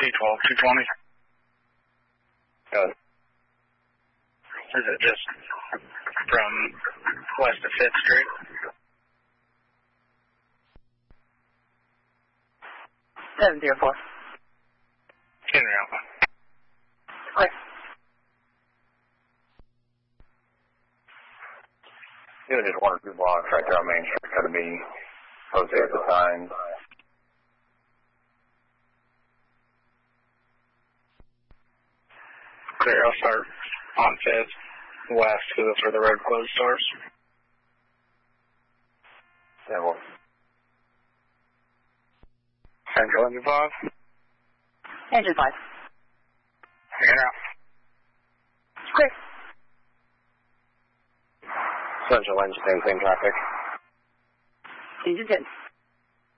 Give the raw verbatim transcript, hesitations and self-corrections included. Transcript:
twelve two twenty. Good. Is it just from west of fifth Street? seven zero four. Henry Alpha. Clear. You just one or two blocks right there on Main Street. Got to be posted at the time. Clear, I'll start on fifth west because that's where the road closed starts. Yeah, well. Central Engine five. Engine five. Hanging out. Clear. Central Engine, same, same traffic. Engine ten.